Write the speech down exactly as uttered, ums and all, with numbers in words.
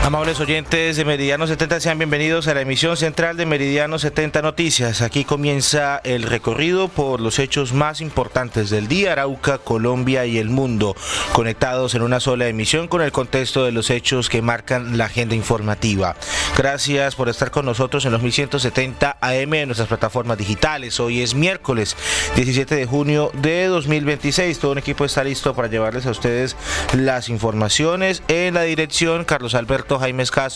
Amables oyentes de Meridiano setenta, sean bienvenidos a la emisión central de Meridiano setenta Noticias. Aquí comienza el recorrido por los hechos más importantes del día, Arauca, Colombia y el mundo, conectados en una sola emisión con el contexto de los hechos que marcan la agenda informativa. Gracias por estar con nosotros en los mil ciento setenta A M de nuestras plataformas digitales. Hoy es miércoles diecisiete de junio de dos mil veintiséis. Todo un equipo está listo para llevarles a ustedes las informaciones. En la dirección, Carlos Alberto Jaimes Castro.